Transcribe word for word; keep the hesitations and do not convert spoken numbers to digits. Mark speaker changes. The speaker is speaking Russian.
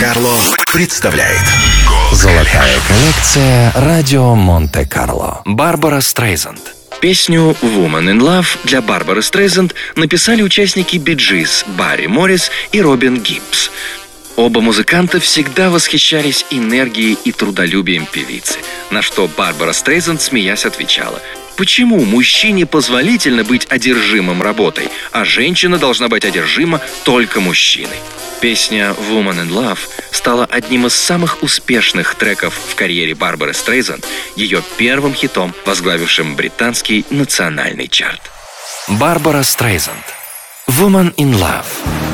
Speaker 1: Монте-Карло представляет
Speaker 2: Золотая коллекция «Радио Монте-Карло».
Speaker 3: Барбара Стрейзанд. Песню «Woman in Love» для Барбары Стрейзанд написали участники Би Джис Барри Моррис и Робин Гиббс. Оба музыканта всегда восхищались энергией и трудолюбием певицы, на что Барбара Стрейзанд, смеясь, отвечала: «Почему мужчине позволительно быть одержимым работой, а женщина должна быть одержима только мужчиной?» Песня «Woman in Love» стала одним из самых успешных треков в карьере Барбары Стрейзанд, ее первым хитом, возглавившим британский национальный чарт. Барбара Стрейзанд. «Woman in Love».